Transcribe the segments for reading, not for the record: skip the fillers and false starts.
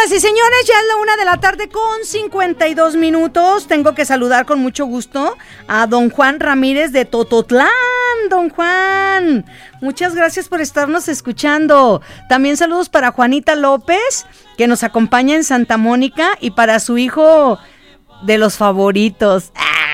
Señoras y señores, ya es la 1:00 p.m. con 52 minutos. Tengo que saludar con mucho gusto a don Juan Ramírez de Tototlán. Don Juan, muchas gracias por estarnos escuchando. También saludos para Juanita López, que nos acompaña en Santa Mónica, y para su hijo de los favoritos.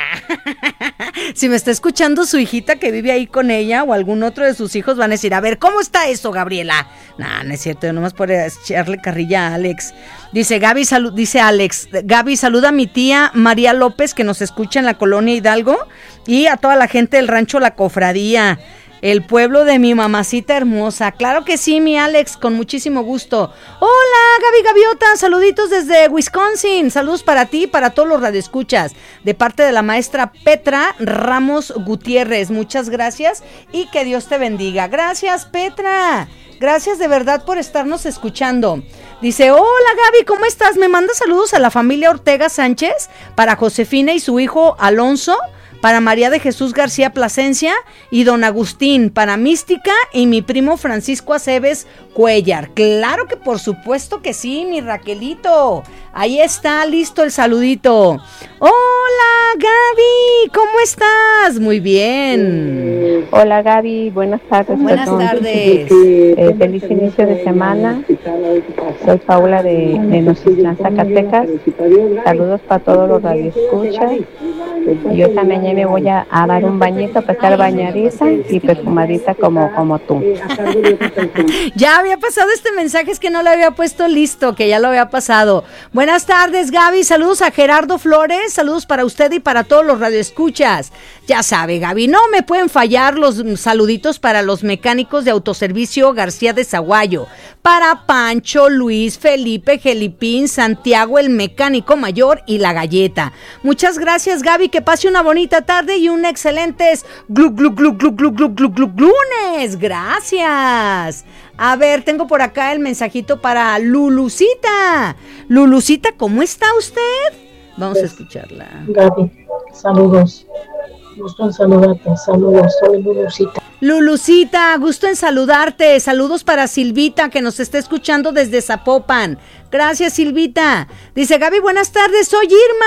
Si me está escuchando su hijita que vive ahí con ella o algún otro de sus hijos, van a decir, a ver, ¿cómo está eso, Gabriela? No, no es cierto, yo nomás por echarle carrilla a Alex. Dice Alex, Gaby, saluda a mi tía María López, que nos escucha en la colonia Hidalgo, y a toda la gente del rancho La Cofradía, el pueblo de mi mamacita hermosa. Claro que sí, mi Alex, con muchísimo gusto. Hola, Gaby Gaviota, saluditos desde Wisconsin. Saludos para ti y para todos los radioescuchas, de parte de la maestra Petra Ramos Gutiérrez. Muchas gracias y que Dios te bendiga. Gracias, Petra. Gracias de verdad por estarnos escuchando. Dice, hola Gaby, ¿cómo estás? Me manda saludos a la familia Ortega Sánchez, para Josefina y su hijo Alonso, para María de Jesús García Plasencia y don Agustín, para Mística y mi primo Francisco Aceves Cuellar. Claro que por supuesto que sí, mi Raquelito. Ahí está, listo el saludito. Hola Gaby, ¿cómo estás? Muy bien. Hola Gaby, buenas tardes. Buenas tardes. Feliz inicio de semana. Soy Paula de Nocitlán, Zacatecas. Saludos para todos los radioescuchas. Yo también ya me voy a dar un bañito para estar bañadita y perfumadita como tú. Ya había pasado este mensaje, es que no lo había puesto listo, que ya lo había pasado. Buenas tardes, Gaby, saludos a Gerardo Flores, saludos para usted y para todos los radioescuchas. Ya sabe, Gaby, no me pueden fallar los saluditos para los mecánicos de Autoservicio García de Zaguayo, para Pancho, Luis, Felipe, Gelipín, Santiago, el mecánico mayor y la galleta. Muchas gracias, Gaby, que pase una bonita tarde y un excelente lunes. Gracias. A ver, tengo por acá el mensajito para Lulucita. Lulucita, ¿cómo está usted? Vamos a escucharla. Gaby, saludos. Gusto en saludarte. Saludos, soy Lulucita. Lulucita, gusto en saludarte. Saludos para Silvita, que nos está escuchando desde Zapopan. Gracias, Silvita. Dice, Gaby, buenas tardes, soy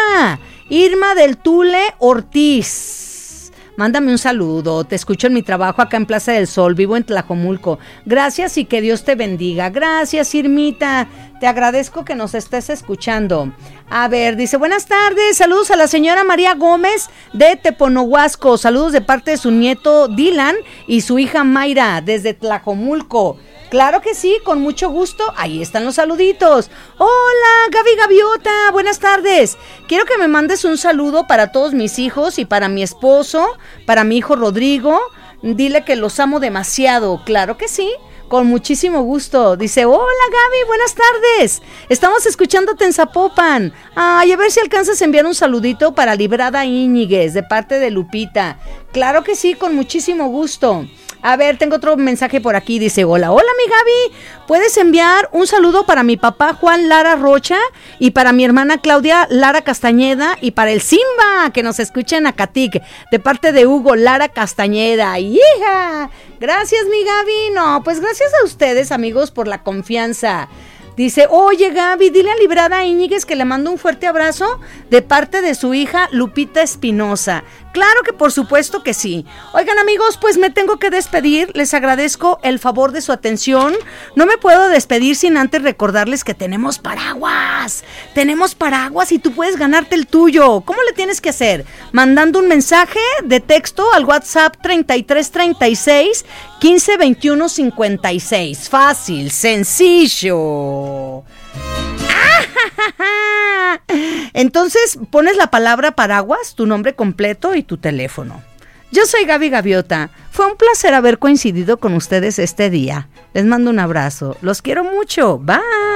Irma del Tule Ortiz. Mándame un saludo, te escucho en mi trabajo acá en Plaza del Sol, vivo en Tlajomulco. Gracias y que Dios te bendiga. Gracias, Irmita, te agradezco que nos estés escuchando. A ver, dice, buenas tardes, saludos a la señora María Gómez de Teponohuasco, saludos de parte de su nieto Dylan y su hija Mayra desde Tlajomulco. Claro que sí, con mucho gusto. Ahí están los saluditos. Hola, Gaby Gaviota, buenas tardes. Quiero que me mandes un saludo para todos mis hijos y para mi esposo, para mi hijo Rodrigo. Dile que los amo demasiado. Claro que sí, con muchísimo gusto. Dice, hola Gaby, buenas tardes. Estamos escuchándote en Zapopan. Ay, a ver si alcanzas a enviar un saludito para Librada Íñiguez, de parte de Lupita. Claro que sí, con muchísimo gusto. A ver, tengo otro mensaje por aquí, dice, hola mi Gaby, ¿puedes enviar un saludo para mi papá Juan Lara Rocha y para mi hermana Claudia Lara Castañeda y para el Simba, que nos escucha en Acatic, de parte de Hugo Lara Castañeda? ¡Hija! Gracias, mi Gaby. No, pues gracias a ustedes, amigos, por la confianza. Dice, oye Gaby, dile a Librada Íñiguez que le mando un fuerte abrazo de parte de su hija Lupita Espinosa. Claro que por supuesto que sí. Oigan amigos, pues me tengo que despedir, les agradezco el favor de su atención. No me puedo despedir sin antes recordarles que tenemos paraguas y tú puedes ganarte el tuyo. ¿Cómo le tienes que hacer? Mandando un mensaje de texto al WhatsApp 3336 1521 56. Fácil, sencillo. Entonces pones la palabra paraguas, tu nombre completo y tu teléfono. Yo soy Gaby Gaviota. Fue un placer haber coincidido con ustedes este día. Les mando un abrazo. Los quiero mucho. Bye.